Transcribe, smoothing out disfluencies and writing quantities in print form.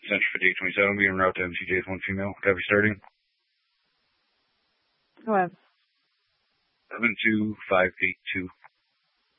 Central 5827, being route to MCJ's 1 female. Copy starting. Go ahead. 72582.